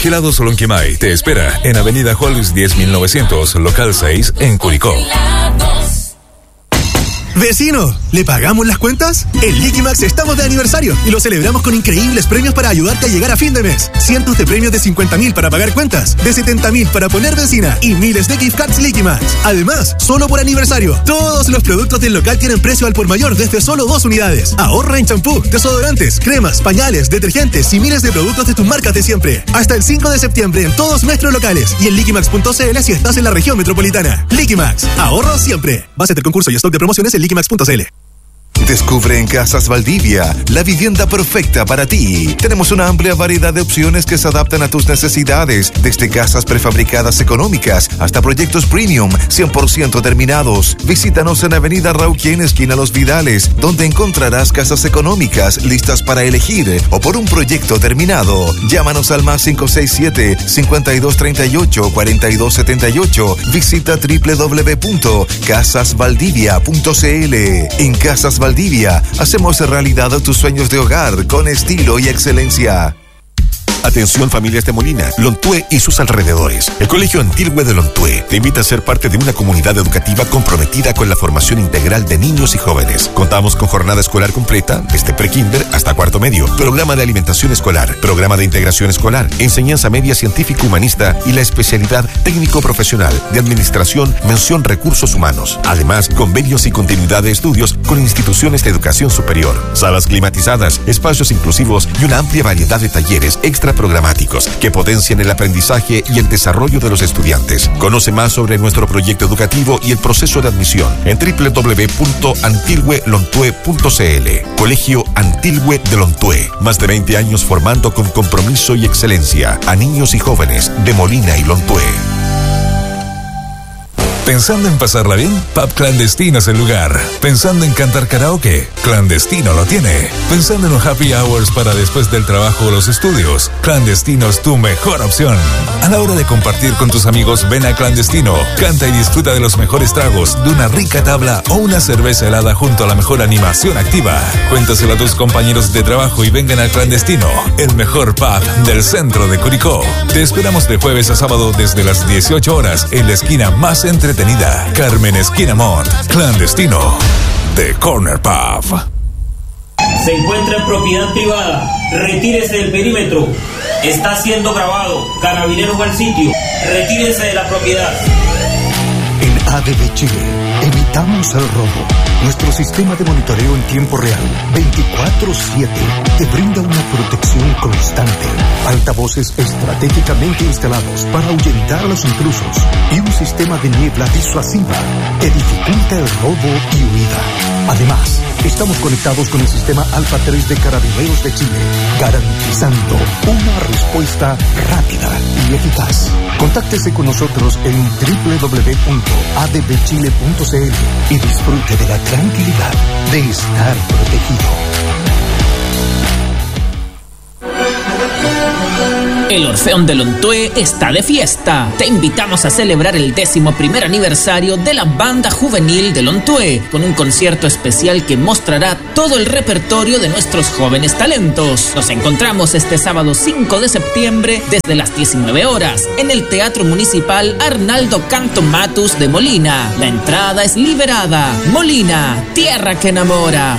Congelados Lonquimay te espera en Avenida Hollis 10.900, local 6, en Curicó. ¡Vecino! ¿Le pagamos las cuentas? En Liquimax estamos de aniversario y lo celebramos con increíbles premios para ayudarte a llegar a fin de mes. Cientos de premios de 50.000 para pagar cuentas, de 70.000 para poner benzina y miles de gift cards Liquimax. Además, solo por aniversario, todos los productos del local tienen precio al por mayor desde solo 2 unidades. Ahorra en champú, desodorantes, cremas, pañales, detergentes y miles de productos de tus marcas de siempre. Hasta el 5 de septiembre en todos nuestros locales y en liquimax.cl si estás en la región metropolitana. Liquimax, ahorro siempre. Base del concurso y stock de promociones en liquimax.cl. Descubre en Casas Valdivia la vivienda perfecta para ti. Tenemos una amplia variedad de opciones que se adaptan a tus necesidades, desde casas prefabricadas económicas hasta proyectos premium 100% terminados. Visítanos en Avenida Rauquien, esquina Los Vidales, donde encontrarás casas económicas listas para elegir o por un proyecto terminado. Llámanos al más 567-5238-4278. Visita www.casasvaldivia.cl. En Casas Valdivia hacemos realidad tus sueños de hogar con estilo y excelencia. Atención familias de Molina, Lontué y sus alrededores. El Colegio Antilhue de Lontué te invita a ser parte de una comunidad educativa comprometida con la formación integral de niños y jóvenes. Contamos con jornada escolar completa, desde prekinder hasta cuarto medio, programa de alimentación escolar, programa de integración escolar, enseñanza media científico-humanista y la especialidad técnico-profesional de administración, mención recursos humanos. Además, convenios y continuidad de estudios con instituciones de educación superior, salas climatizadas, espacios inclusivos y una amplia variedad de talleres extra programáticos que potencian el aprendizaje y el desarrollo de los estudiantes. Conoce más sobre nuestro proyecto educativo y el proceso de admisión en www.antilhuelontue.cl. Colegio Antilhue de Lontué. Más de 20 años formando con compromiso y excelencia a niños y jóvenes de Molina y Lontué. ¿Pensando en pasarla bien? Pub Clandestino es el lugar. ¿Pensando en cantar karaoke? Clandestino lo tiene. ¿Pensando en un happy hours para después del trabajo o los estudios? Clandestino es tu mejor opción. A la hora de compartir con tus amigos, ven a Clandestino. Canta y disfruta de los mejores tragos, de una rica tabla o una cerveza helada junto a la mejor animación activa. Cuéntaselo a tus compañeros de trabajo y vengan al Clandestino, el mejor pub del centro de Curicó. Te esperamos de jueves a sábado desde las 18 horas en la esquina más entretenida, Carmen Esquina Mont. Clandestino, The Corner Pub. Se encuentra en propiedad privada. Retírese del perímetro. Está siendo grabado. Carabineros al sitio. Retírense de la propiedad. En ADB Chile, evitamos el robo. Nuestro sistema de monitoreo en tiempo real, 24/7, te brinda una protección constante. Altavoces estratégicamente instalados para ahuyentar a los intrusos y un sistema de niebla disuasiva que dificulta el robo y huida. Además, estamos conectados con el sistema Alfa 3 de Carabineros de Chile, garantizando una respuesta rápida y eficaz. Contáctese con nosotros en www.adbchile.cl y disfrute de la tranquilidad de estar protegido. El Orfeón de Lontué está de fiesta. Te invitamos a celebrar el 11º aniversario de la Banda Juvenil de Lontué, con un concierto especial que mostrará todo el repertorio de nuestros jóvenes talentos. Nos encontramos este sábado 5 de septiembre desde las 19 horas en el Teatro Municipal Arnaldo Canto Matus de Molina. La entrada es liberada. Molina, tierra que enamora.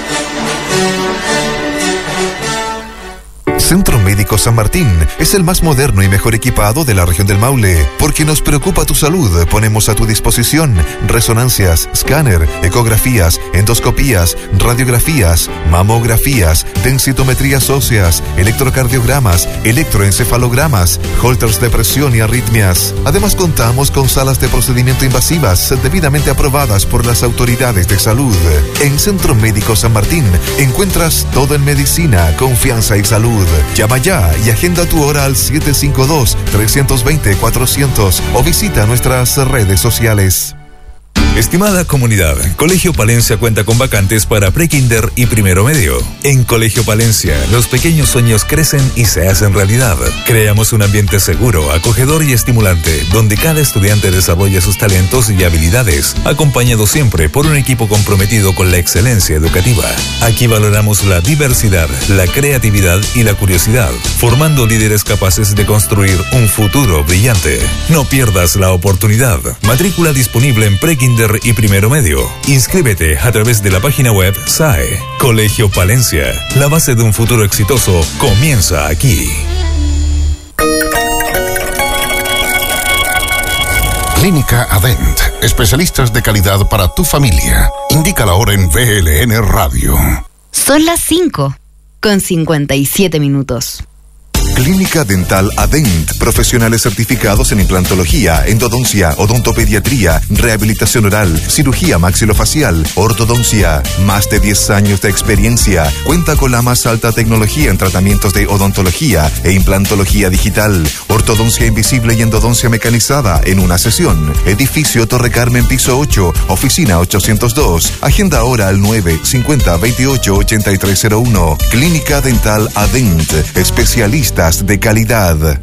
Centro Médico San Martín es el más moderno y mejor equipado de la región del Maule. Porque nos preocupa tu salud, ponemos a tu disposición resonancias, escáner, ecografías, endoscopías, radiografías, mamografías, densitometrías óseas, electrocardiogramas, electroencefalogramas, holters de presión y arritmias. Además, contamos con salas de procedimiento invasivas debidamente aprobadas por las autoridades de salud. En Centro Médico San Martín encuentras todo en medicina, confianza y salud. Llama ya y agenda tu hora al 752-320-400 o visita nuestras redes sociales. Estimada comunidad, Colegio Palencia cuenta con vacantes para prekinder y primero medio. En Colegio Palencia, los pequeños sueños crecen y se hacen realidad. Creamos un ambiente seguro, acogedor y estimulante, donde cada estudiante desarrolla sus talentos y habilidades, acompañado siempre por un equipo comprometido con la excelencia educativa. Aquí valoramos la diversidad, la creatividad y la curiosidad, formando líderes capaces de construir un futuro brillante. No pierdas la oportunidad. Matrícula disponible en prekinder y primero medio. Inscríbete a través de la página web SAE. Colegio Palencia. La base de un futuro exitoso comienza aquí. Clínica Adent. Especialistas de calidad para tu familia. Indica la hora en VLN Radio. Son las 5:57. Clínica Dental Adent. Profesionales certificados en implantología, endodoncia, odontopediatría, rehabilitación oral, cirugía maxilofacial, ortodoncia. Más de 10 años de experiencia. Cuenta con la más alta tecnología en tratamientos de odontología e implantología digital, ortodoncia invisible y endodoncia mecanizada en una sesión. Edificio Torre Carmen, piso 8, oficina 802. Agenda ahora al 950-28-8301. Clínica Dental Adent. Especialistas de calidad.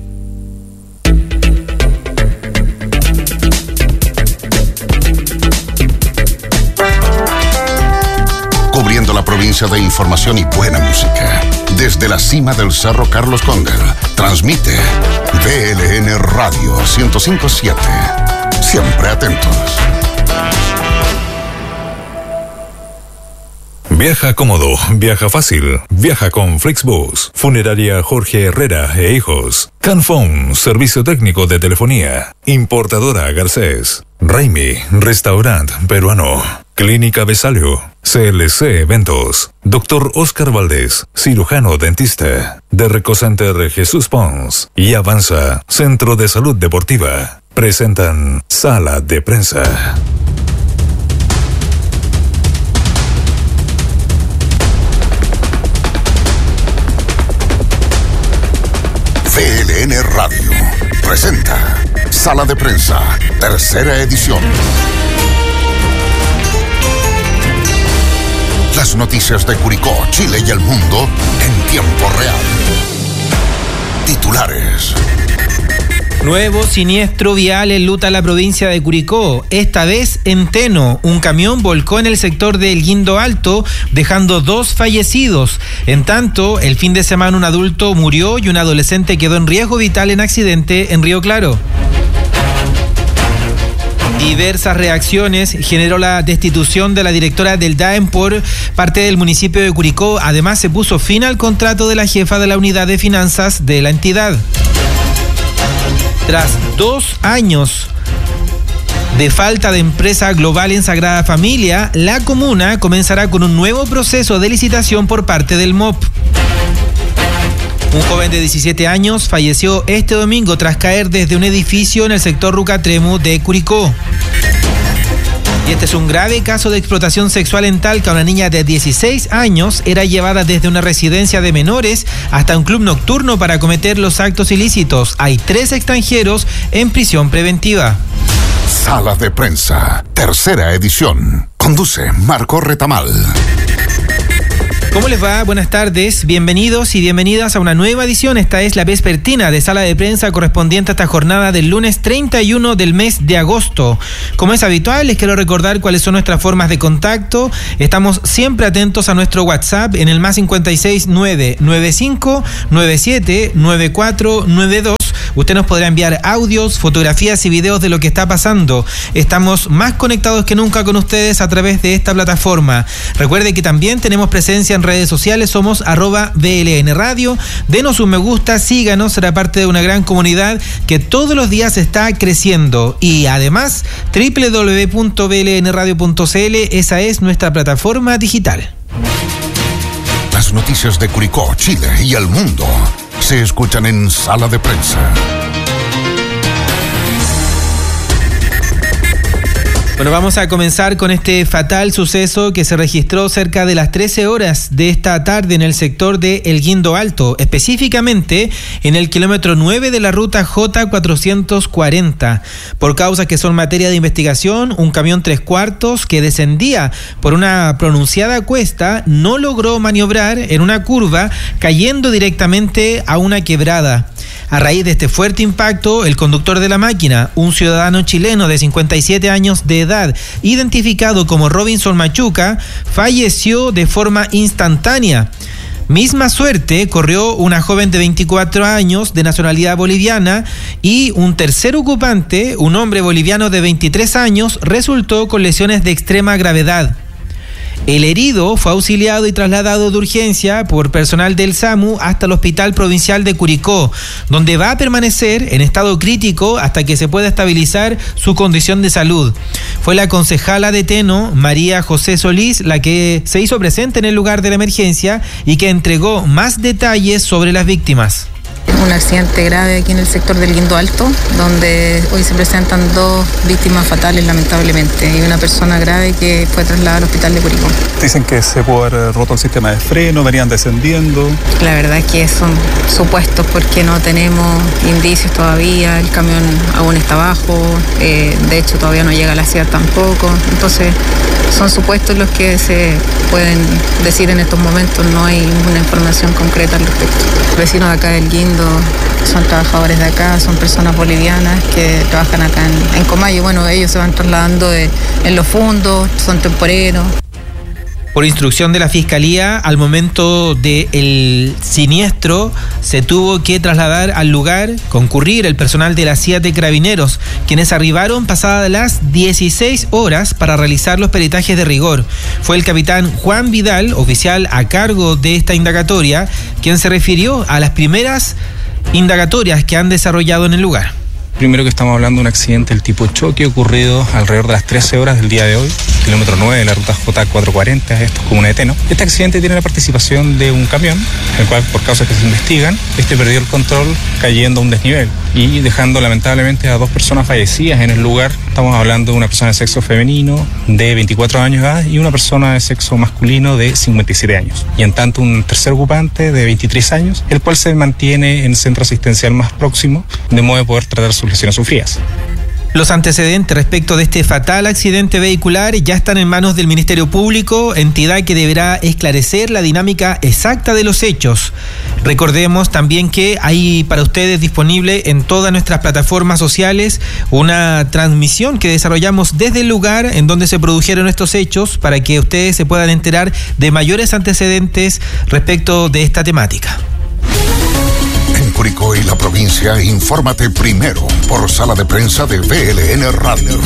Cubriendo la provincia de información y buena música. Desde la cima del Cerro Carlos Cóndel, transmite VLN Radio 105.7. Siempre atentos. Viaja cómodo, viaja fácil, viaja con Flixbus, Funeraria Jorge Herrera e Hijos, Canfón, servicio técnico de telefonía, Importadora Garcés, Raimi, restaurante peruano, Clínica Besalio, CLC Eventos, Dr. Oscar Valdés, cirujano dentista, de Recocenter Jesús Pons y Avanza, Centro de Salud Deportiva, presentan Sala de Prensa. VLN Radio presenta Sala de Prensa, tercera edición. Las noticias de Curicó, Chile y el mundo en tiempo real. Titulares. Nuevo siniestro vial enluta la provincia de Curicó, esta vez en Teno. Un camión volcó en el sector de El Guindo Alto, dejando 2 fallecidos. En tanto, el fin de semana un adulto murió y un adolescente quedó en riesgo vital en accidente en Río Claro. Diversas reacciones generó la destitución de la directora del DAEM por parte del municipio de Curicó. Además, se puso fin al contrato de la jefa de la unidad de finanzas de la entidad. Tras 2 años de falta de empresa global en Sagrada Familia, la comuna comenzará con un nuevo proceso de licitación por parte del MOP. Un joven de 17 años falleció este domingo tras caer desde un edificio en el sector Rucatremu de Curicó. Y este es un grave caso de explotación sexual en Talca. Una niña de 16 años era llevada desde una residencia de menores hasta un club nocturno para cometer los actos ilícitos. Hay 3 extranjeros en prisión preventiva. Sala de Prensa, tercera edición. Conduce Marco Retamal. ¿Cómo les va? Buenas tardes, bienvenidos y bienvenidas a una nueva edición. Esta es la vespertina de Sala de Prensa correspondiente a esta jornada del lunes 31 del mes de agosto. Como es habitual, les quiero recordar cuáles son nuestras formas de contacto. Estamos siempre atentos a nuestro WhatsApp en el +56 995 97 9492. Usted nos podrá enviar audios, fotografías y videos de lo que está pasando. Estamos más conectados que nunca con ustedes a través de esta plataforma. Recuerde que también tenemos presencia en redes sociales, somos @VLN Radio. Denos un me gusta, síganos, será parte de una gran comunidad que todos los días está creciendo. Y además, www.vlnradio.cl, esa es nuestra plataforma digital. Las noticias de Curicó, Chile y el mundo se escuchan en Sala de Prensa. Bueno, vamos a comenzar con este fatal suceso que se registró cerca de las 13 horas de esta tarde en el sector de El Guindo Alto, específicamente en el kilómetro 9 de la ruta J440. Por causas que son materia de investigación, un camión 3/4 que descendía por una pronunciada cuesta no logró maniobrar en una curva, cayendo directamente a una quebrada. A raíz de este fuerte impacto, el conductor de la máquina, un ciudadano chileno de 57 años de edad, identificado como Robinson Machuca, falleció de forma instantánea. Misma suerte corrió una joven de 24 años de nacionalidad boliviana y un tercer ocupante, un hombre boliviano de 23 años, resultó con lesiones de extrema gravedad. El herido fue auxiliado y trasladado de urgencia por personal del SAMU hasta el Hospital Provincial de Curicó, donde va a permanecer en estado crítico hasta que se pueda estabilizar su condición de salud. Fue la concejala de Teno, María José Solís, la que se hizo presente en el lugar de la emergencia y que entregó más detalles sobre las víctimas. Un accidente grave aquí en el sector del Guindo Alto, donde hoy se presentan 2 víctimas fatales lamentablemente y una persona grave que fue trasladada al hospital de Curicó. Dicen que se pudo haber roto el sistema de freno, venían descendiendo. La verdad es que son supuestos porque no tenemos indicios todavía, el camión aún está abajo, de hecho todavía no llega a la ciudad tampoco, entonces son supuestos los que se pueden decir en estos momentos, no hay ninguna información concreta al respecto. Los vecinos de acá del Guindo son trabajadores de acá, son personas bolivianas que trabajan acá en Comayo. Bueno, ellos se van trasladando en los fondos, son temporeros. Por instrucción de la Fiscalía, al momento del siniestro, se tuvo que trasladar al lugar, concurrir el personal de la CIA de Carabineros, quienes arribaron pasadas las 16 horas para realizar los peritajes de rigor. Fue el capitán Juan Vidal, oficial a cargo de esta indagatoria, quien se refirió a las primeras indagatorias que han desarrollado en el lugar. Primero que estamos hablando de un accidente del tipo choque ocurrido alrededor de las 13 horas del día de hoy, kilómetro 9 de la ruta J440, esto es comuna de Teno. Este accidente tiene la participación de un camión, el cual por causas que se investigan, perdió el control cayendo a un desnivel y dejando lamentablemente a 2 personas fallecidas en el lugar. Estamos hablando de una persona de sexo femenino de 24 años de edad y una persona de sexo masculino de 57 años. Y en tanto un tercer ocupante de 23 años, el cual se mantiene en el centro asistencial más próximo, de modo de poder tratar sus lesiones sufridas. Los antecedentes respecto de este fatal accidente vehicular ya están en manos del Ministerio Público, entidad que deberá esclarecer la dinámica exacta de los hechos. Recordemos también que hay para ustedes disponible en todas nuestras plataformas sociales una transmisión que desarrollamos desde el lugar en donde se produjeron estos hechos para que ustedes se puedan enterar de mayores antecedentes respecto de esta temática. En Curicó y la provincia, infórmate primero por Sala de Prensa de VLN Radio.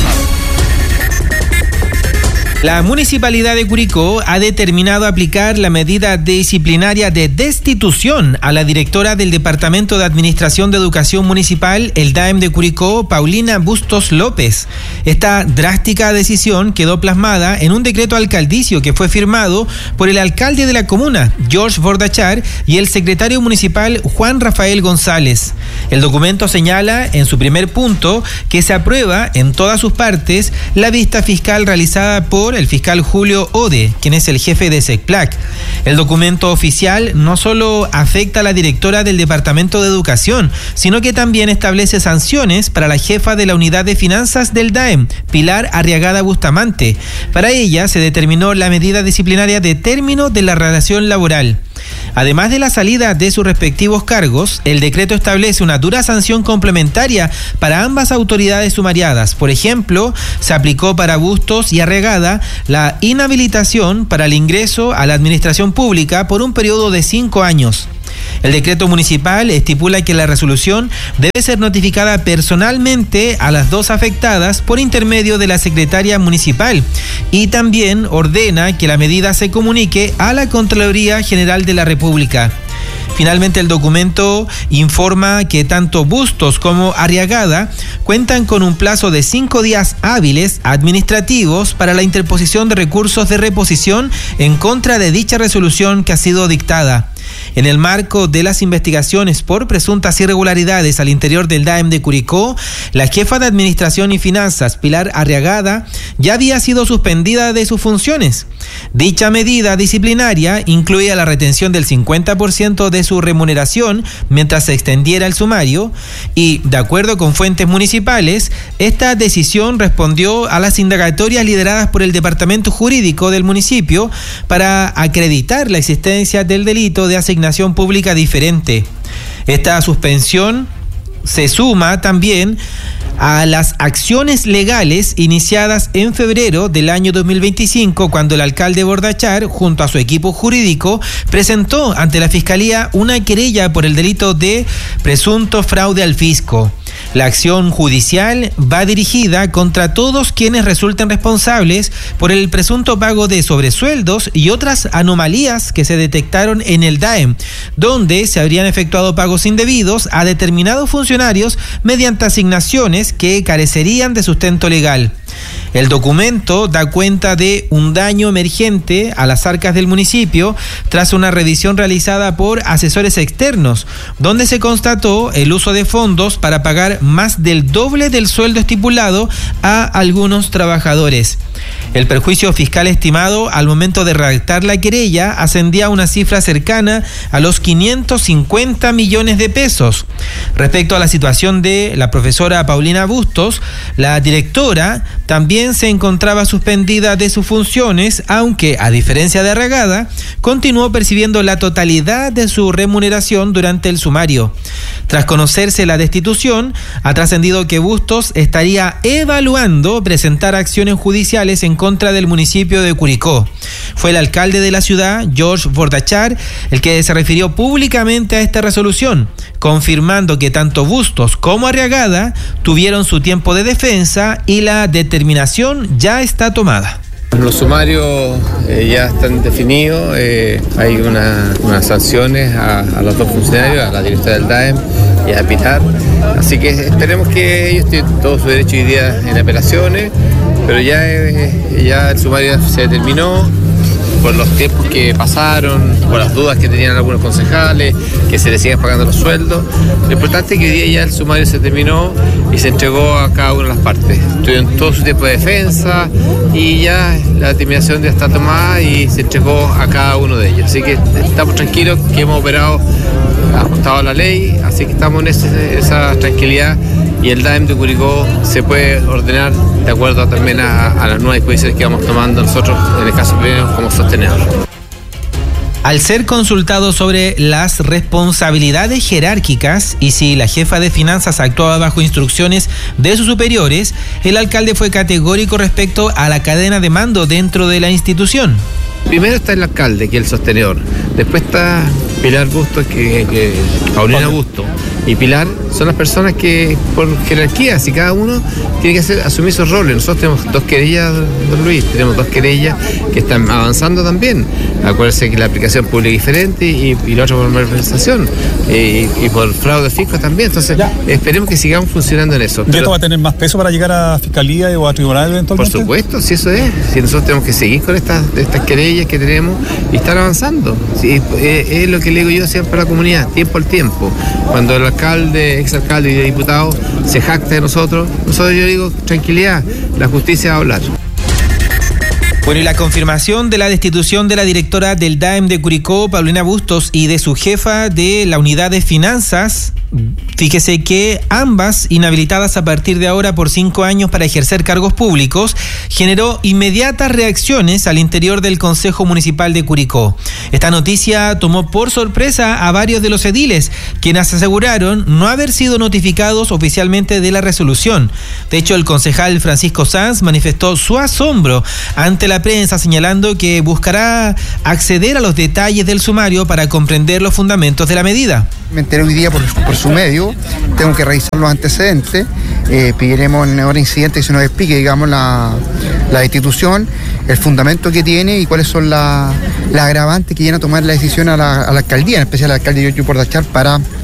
La Municipalidad de Curicó ha determinado aplicar la medida disciplinaria de destitución a la directora del Departamento de Administración de Educación Municipal, el DAEM de Curicó, Paulina Bustos López. Esta drástica decisión quedó plasmada en un decreto alcaldicio que fue firmado por el alcalde de la comuna, George Bordachar, y el secretario municipal, Juan Rafael González. El documento señala en su primer punto que se aprueba en todas sus partes la vista fiscal realizada por el fiscal Julio Ode, quien es el jefe de SECPLAC. El documento oficial no solo afecta a la directora del Departamento de Educación, sino que también establece sanciones para la jefa de la Unidad de Finanzas del DAEM, Pilar Arriagada Bustamante. Para ella se determinó la medida disciplinaria de término de la relación laboral. Además de la salida de sus respectivos cargos, el decreto establece una dura sanción complementaria para ambas autoridades sumariadas. Por ejemplo, se aplicó para Bustos y Arriagada la inhabilitación para el ingreso a la administración pública por un periodo de 5 años. El decreto municipal estipula que la resolución debe ser notificada personalmente a las 2 afectadas por intermedio de la secretaria municipal y también ordena que la medida se comunique a la Contraloría General de la República. Finalmente, el documento informa que tanto Bustos como Arriagada cuentan con un plazo de 5 días hábiles administrativos para la interposición de recursos de reposición en contra de dicha resolución que ha sido dictada. En el marco de las investigaciones por presuntas irregularidades al interior del DAEM de Curicó, la jefa de Administración y Finanzas, Pilar Arriagada, ya había sido suspendida de sus funciones. Dicha medida disciplinaria incluía la retención del 50% de su remuneración mientras se extendiera el sumario y, de acuerdo con fuentes municipales, esta decisión respondió a las indagatorias lideradas por el Departamento Jurídico del municipio para acreditar la existencia del delito de asignación pública diferente. Esta suspensión se suma también a las acciones legales iniciadas en febrero del año 2025, cuando el alcalde Bordachar, junto a su equipo jurídico, presentó ante la Fiscalía una querella por el delito de presunto fraude al fisco. La acción judicial va dirigida contra todos quienes resulten responsables por el presunto pago de sobresueldos y otras anomalías que se detectaron en el DAEM, donde se habrían efectuado pagos indebidos a determinados funcionarios mediante asignaciones que carecerían de sustento legal. El documento da cuenta de un daño emergente a las arcas del municipio tras una revisión realizada por asesores externos, donde se constató el uso de fondos para pagar más del doble del sueldo estipulado a algunos trabajadores. El perjuicio fiscal estimado al momento de redactar la querella ascendía a una cifra cercana a los 550 millones de pesos. Respecto a la situación de la profesora Paulina Bustos, la directora también se encontraba suspendida de sus funciones, aunque, a diferencia de Arriagada, continuó percibiendo la totalidad de su remuneración durante el sumario. Tras conocerse la destitución, ha trascendido que Bustos estaría evaluando presentar acciones judiciales en contra del municipio de Curicó. Fue el alcalde de la ciudad, George Bordachar, el que se refirió públicamente a esta resolución, confirmando que tanto Bustos como Arriagada tuvieron su tiempo de defensa y la determinación ya está tomada. Los sumarios ya están definidos, hay unas sanciones a los dos funcionarios, a la directora del DAEM y a Pilar, así que esperemos que ellos tienen todo su derecho hoy día en apelaciones, pero ya el sumario se terminó por los tiempos que pasaron, por las dudas que tenían algunos concejales, que se les siguen pagando los sueldos. Lo importante es que hoy día ya el sumario se terminó y se entregó a cada una de las partes. Tuvieron todo su tiempo de defensa y ya la determinación ya está tomada y se entregó a cada uno de ellos. Así que estamos tranquilos que hemos operado ajustado a la ley, así que estamos en esa tranquilidad y el DAEM de Curicó se puede ordenar de acuerdo también a las nuevas disposiciones que vamos tomando nosotros, en el caso primero, como sostenedor. Al ser consultado sobre las responsabilidades jerárquicas y si la jefa de finanzas actuaba bajo instrucciones de sus superiores, el alcalde fue categórico respecto a la cadena de mando dentro de la institución. Primero está el alcalde, que es el sostenedor. Después está Pilar Bustos, que Paulina Bustos. Y Pilar son las personas que, por jerarquía, si cada uno tiene que asumir sus roles. Nosotros tenemos 2 querellas, don Luis, tenemos 2 querellas que están avanzando también. Acuérdense que la aplicación pública es diferente y la otra por malversación y por fraude fisco también. Entonces, esperemos que sigamos funcionando en eso. ¿Y esto va a tener más peso para llegar a fiscalía o a tribunal eventualmente? Por supuesto, si eso es. Si nosotros tenemos que seguir con estas querellas que tenemos y estar avanzando. Sí, es lo que le digo yo siempre a la comunidad, tiempo al tiempo. Cuando el alcalde, exalcalde y diputado se jacta de nosotros yo digo, tranquilidad, la justicia va a hablar. Bueno, y la confirmación de la destitución de la directora del DAEM de Curicó, Paulina Bustos, y de su jefa de la unidad de finanzas, fíjese que ambas inhabilitadas a partir de ahora por 5 años para ejercer cargos públicos, generó inmediatas reacciones al interior del Consejo Municipal de Curicó. Esta noticia tomó por sorpresa a varios de los ediles, quienes aseguraron no haber sido notificados oficialmente de la resolución. De hecho, el concejal Francisco Sanz manifestó su asombro ante la prensa, señalando que buscará acceder a los detalles del sumario para comprender los fundamentos de la medida. Me enteré hoy día por su medio, tengo que revisar los antecedentes, pediremos en hora incidente que se nos explique, digamos, la destitución, el fundamento que tiene y cuáles son las agravantes que llegan a tomar la decisión a la alcaldía, en especial al alcalde George Bordachar, para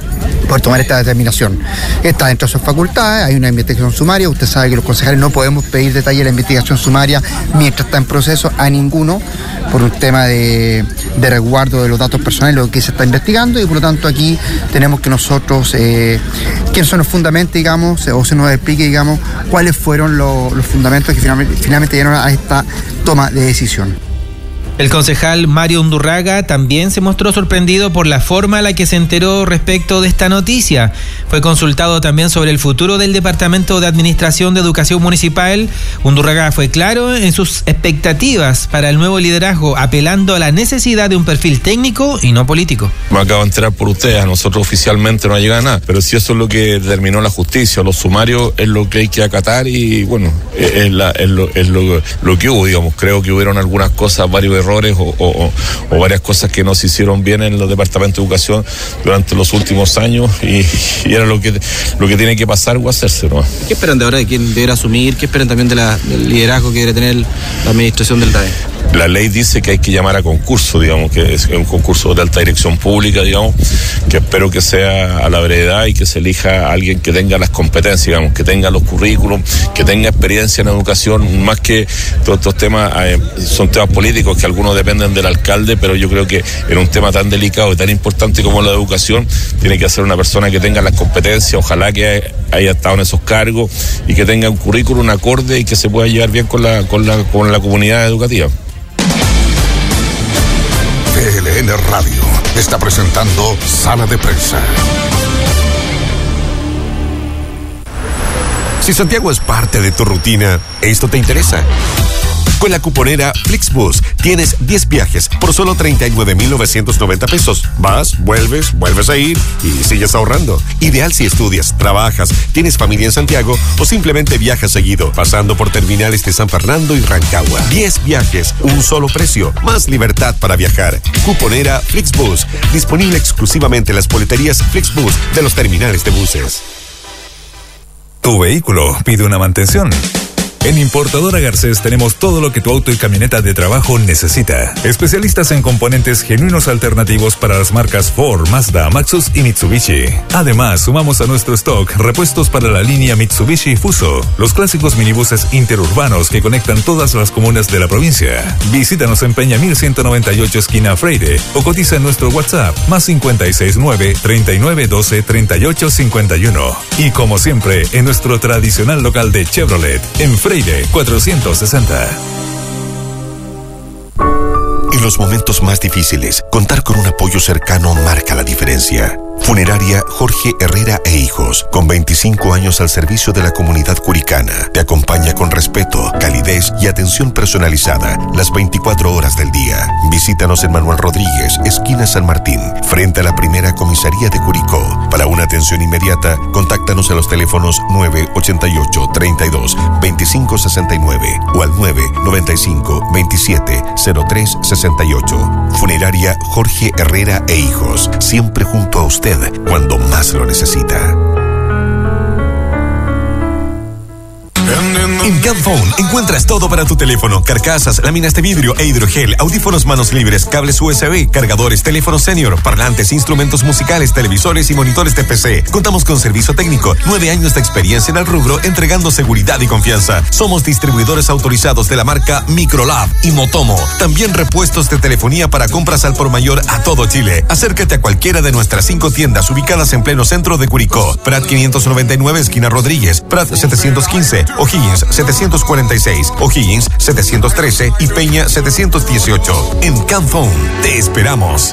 poder tomar esta determinación. Está dentro de sus facultades, hay una investigación sumaria, usted sabe que los concejales no podemos pedir detalle de la investigación sumaria mientras está en proceso a ninguno, por un tema de resguardo de los datos personales, lo que se está investigando, y por lo tanto aquí tenemos que nosotros, quiénes son los fundamentos, digamos, o se nos explique, digamos, cuáles fueron los fundamentos que finalmente llegaron a esta toma de decisión. El concejal Mario Undurraga también se mostró sorprendido por la forma en la que se enteró respecto de esta noticia. Fue consultado también sobre el futuro del Departamento de Administración de Educación Municipal. Undurraga fue claro en sus expectativas para el nuevo liderazgo, apelando a la necesidad de un perfil técnico y no político. Me acabo de enterar por ustedes, a nosotros oficialmente no ha llegado nada, pero si eso es lo que determinó la justicia, los sumarios es lo que hay que acatar y bueno, es lo que hubo, digamos. Creo que hubieron algunas cosas, varios errores o varias cosas que no se hicieron bien en los departamentos de educación durante los últimos años y era lo que tiene que pasar o hacerse, ¿no? ¿Qué esperan de ahora de quién deberá asumir? ¿Qué esperan también del liderazgo que debe tener la administración del DAE? La ley dice que hay que llamar a concurso, digamos, que es un concurso de alta dirección pública, digamos, que espero que sea a la brevedad y que se elija a alguien que tenga las competencias, digamos, que tenga los currículums, que tenga experiencia en educación, más que todos estos temas, son temas políticos que algunos dependen del alcalde, pero yo creo que en un tema tan delicado y tan importante como la educación, tiene que ser una persona que tenga las competencias, ojalá que haya estado en esos cargos y que tenga un currículum acorde y que se pueda llevar bien con la comunidad educativa. VLN Radio está presentando Sala de Prensa. Si Santiago es parte de tu rutina, esto te interesa. Con la cuponera Flixbus tienes 10 viajes por solo 39,990 pesos. Vas, vuelves a ir y sigues ahorrando. Ideal si estudias, trabajas, tienes familia en Santiago o simplemente viajas seguido, pasando por terminales de San Fernando y Rancagua. 10 viajes, un solo precio, más libertad para viajar. Cuponera Flixbus, disponible exclusivamente en las boleterías Flixbus de los terminales de buses. Tu vehículo pide una mantención. En Importadora Garcés tenemos todo lo que tu auto y camioneta de trabajo necesita. Especialistas en componentes genuinos alternativos para las marcas Ford, Mazda, Maxus y Mitsubishi. Además, sumamos a nuestro stock repuestos para la línea Mitsubishi Fuso, los clásicos minibuses interurbanos que conectan todas las comunas de la provincia. Visítanos en Peña 1198 esquina Freire o cotiza en nuestro WhatsApp +569 3912 3851. Y como siempre, en nuestro tradicional local de Chevrolet, en Freire 460. En los momentos más difíciles, contar con un apoyo cercano marca la diferencia. Funeraria Jorge Herrera e Hijos, con 25 años al servicio de la comunidad curicana, te acompaña con respeto, calidez y atención personalizada las 24 horas del día. Visítanos en Manuel Rodríguez, esquina San Martín, frente a la primera comisaría de Curicó. Para una atención inmediata, contáctanos a los teléfonos 988 32 25 69 o al 995 27 03 68. Funeraria Jorge Herrera e Hijos, siempre junto a usted cuando más lo necesita. En Camphone encuentras todo para tu teléfono: carcasas, láminas de vidrio e hidrogel, audífonos manos libres, cables USB, cargadores, teléfono senior, parlantes, instrumentos musicales, televisores y monitores de PC. Contamos con servicio técnico, 9 años de experiencia en el rubro, entregando seguridad y confianza. Somos distribuidores autorizados de la marca Microlab y Motomo. También repuestos de telefonía para compras al por mayor a todo Chile. Acércate a cualquiera de nuestras 5 tiendas ubicadas en pleno centro de Curicó: Prat 599 esquina Rodríguez, Prat 715, O'Higgins 746, O'Higgins 713 y Peña 718. En Camphone te esperamos.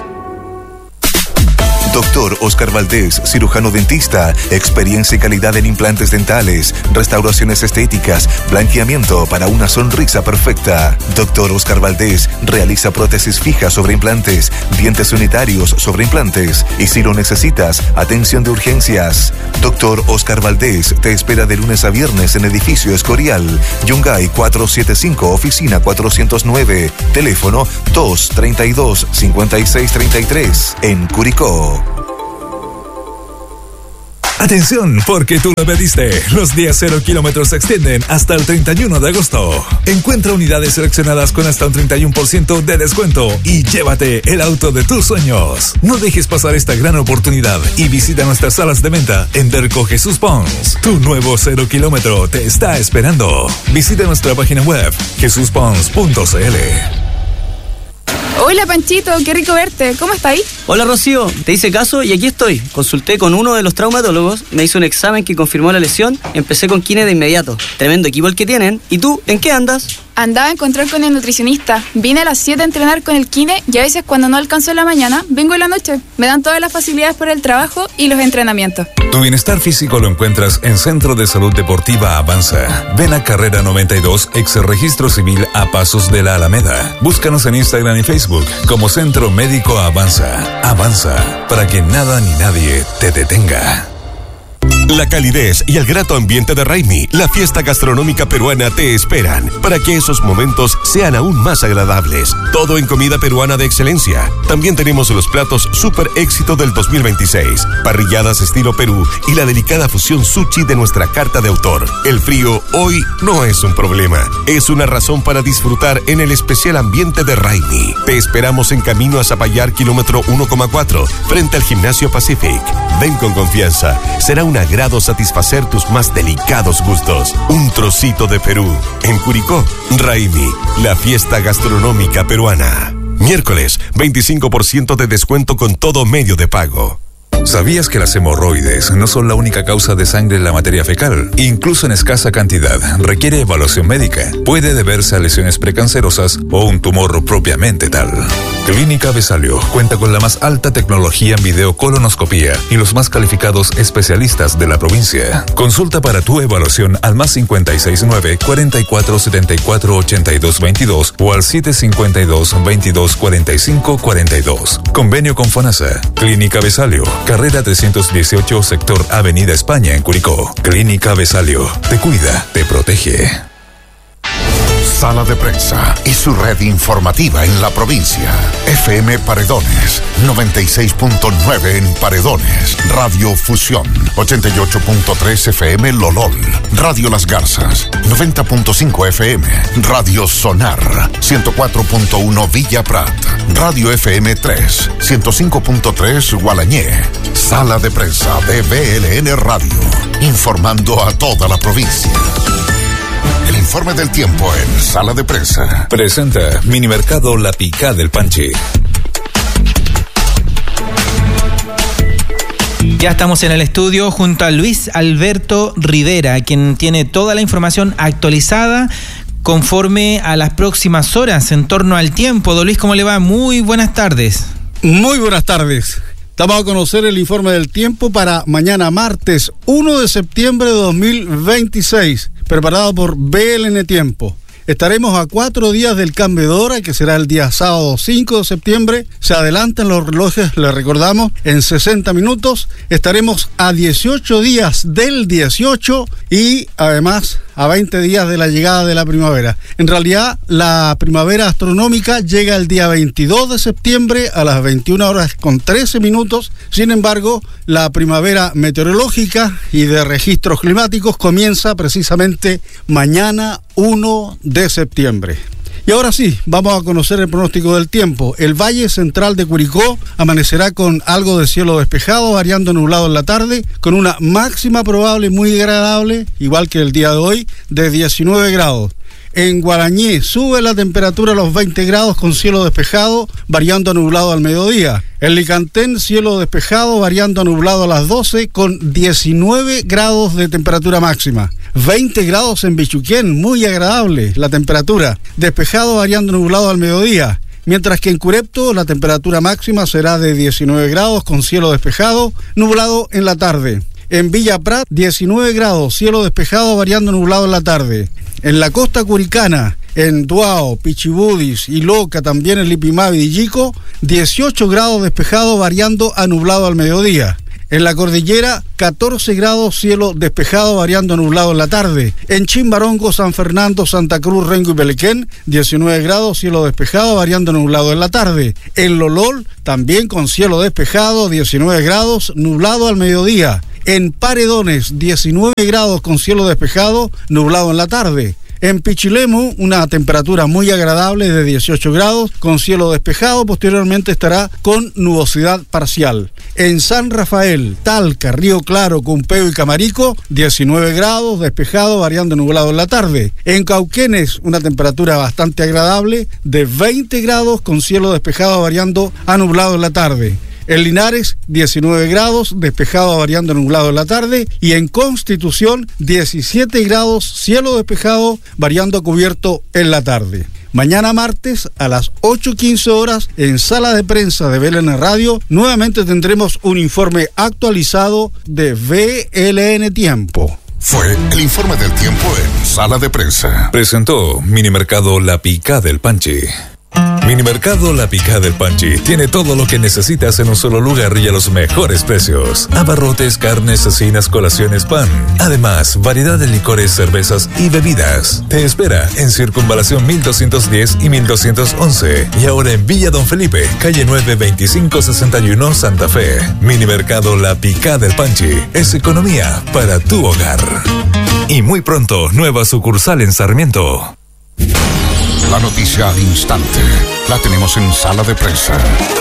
Doctor Oscar Valdés, cirujano dentista, experiencia y calidad en implantes dentales, restauraciones estéticas, blanqueamiento para una sonrisa perfecta. Doctor Oscar Valdés realiza prótesis fijas sobre implantes, dientes unitarios sobre implantes y si lo necesitas, atención de urgencias. Doctor Oscar Valdés te espera de lunes a viernes en Edificio Escorial, Yungay 475, oficina 409, teléfono 232-5633, en Curicó. Atención, porque tú lo pediste. Los días 0 kilómetros se extienden hasta el 31 de agosto. Encuentra unidades seleccionadas con hasta un 31% de descuento y llévate el auto de tus sueños. No dejes pasar esta gran oportunidad y visita nuestras salas de venta en Derco Jesús Pons. Tu nuevo 0 kilómetro te está esperando. Visita nuestra página web jesuspons.cl. Hola Panchito, qué rico verte. ¿Cómo estás ahí? Hola Rocío, te hice caso y aquí estoy. Consulté con uno de los traumatólogos, me hizo un examen que confirmó la lesión, empecé con kine de inmediato. Tremendo equipo el que tienen. ¿Y tú, en qué andas? Andaba en control con el nutricionista. Vine a las 7 a entrenar con el kine y a veces cuando no alcanzo en la mañana, vengo en la noche. Me dan todas las facilidades por el trabajo y los entrenamientos. Tu bienestar físico lo encuentras en Centro de Salud Deportiva Avanza. Ven a Carrera 92, ex Registro Civil a Pasos de la Alameda. Búscanos en Instagram y Facebook como Centro Médico Avanza. Avanza, para que nada ni nadie te detenga. La calidez y el grato ambiente de Raimi, la fiesta gastronómica peruana, te esperan para que esos momentos sean aún más agradables. Todo en comida peruana de excelencia. También tenemos los platos super éxito del 2026, parrilladas estilo Perú y la delicada fusión sushi de nuestra carta de autor. El frío hoy no es un problema, es una razón para disfrutar en el especial ambiente de Raimi. Te esperamos en camino a Zapallar, kilómetro 1,4, frente al Gimnasio Pacific. Ven con confianza, será un agrado satisfacer tus más delicados gustos. Un trocito de Perú. En Curicó, Raimi, la fiesta gastronómica peruana. Miércoles, 25% de descuento con todo medio de pago. ¿Sabías que las hemorroides no son la única causa de sangre en la materia fecal? Incluso en escasa cantidad, requiere evaluación médica. Puede deberse a lesiones precancerosas o un tumor propiamente tal. Clínica Besalio cuenta con la más alta tecnología en videocolonoscopía y los más calificados especialistas de la provincia. Consulta para tu evaluación al más 569 44 74 82 22 o al 752 22 45 42. Convenio con FONASA. Clínica Besalio, Carrera 318, sector Avenida España en Curicó. Clínica Besalio, te cuida, te protege. Sala de Prensa y su red informativa en la provincia. FM Paredones, 96.9 en Paredones. Radio Fusión, 88.3 FM Lolol. Radio Las Garzas, 90.5 FM. Radio Sonar, 104.1 Villa Prat. Radio FM 3, 105.3 Gualañé. Sala de Prensa de BLN Radio, informando a toda la provincia. El informe del tiempo en Sala de Prensa. Presenta Minimercado La Picá del Panchi. Ya estamos en el estudio junto a Luis Alberto Rivera, quien tiene toda la información actualizada conforme a las próximas horas en torno al tiempo. Don Luis, ¿cómo le va? Muy buenas tardes. Muy buenas tardes. Estamos a conocer el informe del tiempo para mañana martes 1 de septiembre de 2026, preparado por BLN Tiempo. Estaremos a 4 días del cambio de hora, que será el día sábado 5 de septiembre. Se adelantan los relojes, les recordamos, en 60 minutos. Estaremos a 18 días del 18 y además a 20 días de la llegada de la primavera. En realidad, la primavera astronómica llega el día 22 de septiembre a las 21 horas con 13 minutos. Sin embargo, la primavera meteorológica y de registros climáticos comienza precisamente mañana 1 de septiembre. Y ahora sí, vamos a conocer el pronóstico del tiempo. El Valle Central de Curicó amanecerá con algo de cielo despejado, variando nublado en la tarde, con una máxima probable muy agradable, igual que el día de hoy, de 19 grados. En Guarañé sube la temperatura a los 20 grados con cielo despejado, variando a nublado al mediodía. En Licantén, cielo despejado, variando a nublado a las 12 con 19 grados de temperatura máxima. 20 grados en Bichuquén, muy agradable la temperatura. Despejado, variando a nublado al mediodía. Mientras que en Curepto la temperatura máxima será de 19 grados con cielo despejado, nublado en la tarde. En Villa Prat, 19 grados, cielo despejado, variando nublado en la tarde. En la costa curicana, en Duao, Pichibudis y Loca, también en Lipimavi y Yico, 18 grados despejado, variando a nublado al mediodía. En la cordillera, 14 grados, cielo despejado, variando a nublado en la tarde. En Chimbarongo, San Fernando, Santa Cruz, Rengo y Pelequén, 19 grados, cielo despejado, variando a nublado en la tarde. En Lolol, también con cielo despejado, 19 grados, nublado al mediodía. En Paredones, 19 grados con cielo despejado, nublado en la tarde. En Pichilemu, una temperatura muy agradable de 18 grados, con cielo despejado, posteriormente estará con nubosidad parcial. En San Rafael, Talca, Río Claro, Cumpeo y Camarico, 19 grados, despejado, variando nublado en la tarde. En Cauquenes, una temperatura bastante agradable de 20 grados, con cielo despejado, variando a nublado en la tarde. En Linares, 19 grados, despejado variando nublado en la tarde. Y en Constitución, 17 grados, cielo despejado, variando cubierto en la tarde. Mañana martes, a las 8:15 horas, en Sala de Prensa de BLN Radio, nuevamente tendremos un informe actualizado de BLN Tiempo. Fue el informe del tiempo en Sala de Prensa. Presentó Minimercado La Picá del Panchi. Minimercado La Picá del Panchi tiene todo lo que necesitas en un solo lugar y a los mejores precios. Abarrotes, carnes, cecinas, colaciones, pan. Además, variedad de licores, cervezas y bebidas. Te espera en Circunvalación 1210 y 1211. Y ahora en Villa Don Felipe, calle 9, 2561, Santa Fe. Minimercado La Picá del Panchi es economía para tu hogar. Y muy pronto, nueva sucursal en Sarmiento. La noticia al instante la tenemos en Sala de Prensa.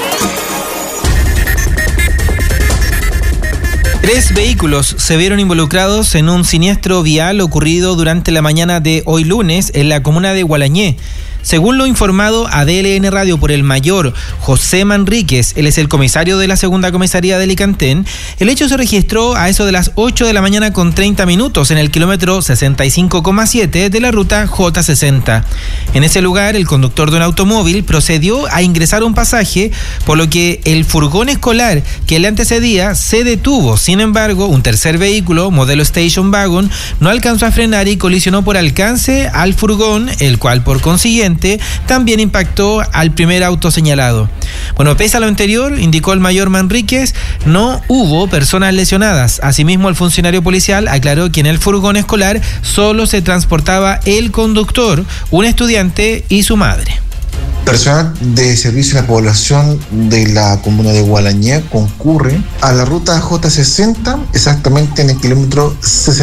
3 vehículos se vieron involucrados en un siniestro vial ocurrido durante la mañana de hoy lunes en la comuna de Gualañé. Según lo informado a DLN Radio por el mayor José Manríquez, él es el comisario de la segunda comisaría de Licantén, el hecho se registró a eso de las 8 de la mañana con 30 minutos en el kilómetro 65,7 de la ruta J60. En ese lugar, el conductor de un automóvil procedió a ingresar un pasaje, por lo que el furgón escolar que le antecedía se detuvo. Sin embargo, un tercer vehículo, modelo Station Wagon, no alcanzó a frenar y colisionó por alcance al furgón, el cual por consiguiente también impactó al primer auto señalado. Bueno, pese a lo anterior, indicó el mayor Manríquez, no hubo personas lesionadas. Asimismo, el funcionario policial aclaró que en el furgón escolar solo se transportaba el conductor, un estudiante y su madre. Personal de servicio a la población de la comuna de Gualañé concurre a la ruta J60, exactamente en el kilómetro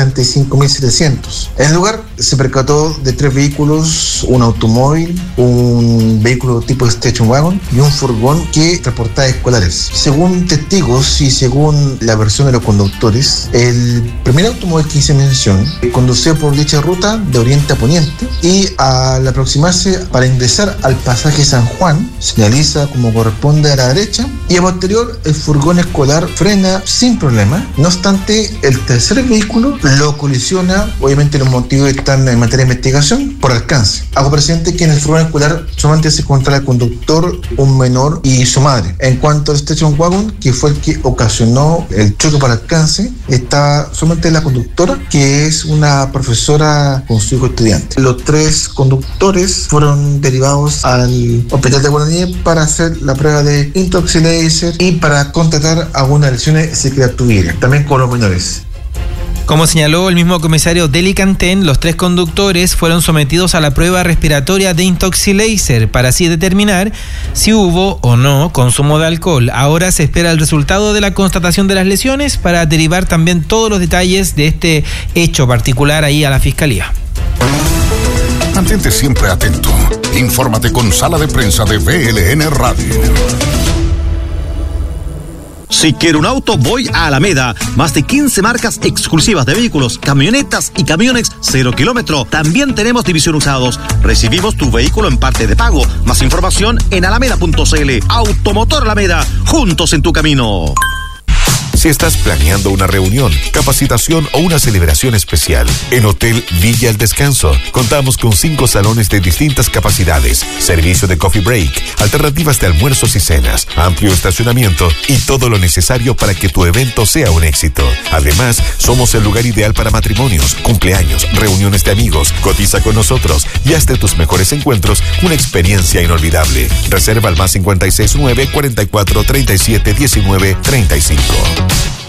65.700. En el lugar se percató de 3 vehículos, un automóvil, un vehículo tipo Station Wagon y un furgón que transportaba escolares. Según testigos y según la versión de los conductores, el primer automóvil que hice mención conducía por dicha ruta de oriente a poniente y al aproximarse para ingresar al pasaje San Juan, señaliza como corresponde a la derecha y a posterior el furgón escolar frena sin problema. No obstante, el tercer vehículo lo colisiona, obviamente los motivos están en materia de investigación, por alcance. Hago presente que en el furgón escolar solamente se encontraba el conductor, un menor y su madre. En cuanto al Station Wagon, que fue el que ocasionó el choque por alcance, estaba solamente la conductora, que es una profesora con su hijo estudiante. Los 3 conductores fueron derivados al hospital de Gualañé para hacer la prueba de Intoxilaser y para contratar algunas lesiones si que las tuvieran, también con los menores. Como señaló el mismo comisario de Licantén, los 3 conductores fueron sometidos a la prueba respiratoria de Intoxilaser para así determinar si hubo o no consumo de alcohol. Ahora se espera el resultado de la constatación de las lesiones para derivar también todos los detalles de este hecho particular ahí a la Fiscalía. Mantente siempre atento. Infórmate con Sala de Prensa de BLN Radio. Si quiero un auto, voy a Alameda. Más de 15 marcas exclusivas de vehículos, camionetas y camiones 0 kilómetro. También tenemos división usados. Recibimos tu vehículo en parte de pago. Más información en alameda.cl. Automotor Alameda, juntos en tu camino. Si estás planeando una reunión, capacitación o una celebración especial, en Hotel Villa El Descanso contamos con 5 salones de distintas capacidades, servicio de coffee break, alternativas de almuerzos y cenas, amplio estacionamiento y todo lo necesario para que tu evento sea un éxito. Además, somos el lugar ideal para matrimonios, cumpleaños, reuniones de amigos. Cotiza con nosotros y haz de tus mejores encuentros una experiencia inolvidable. Reserva al +569 44 37 19 35.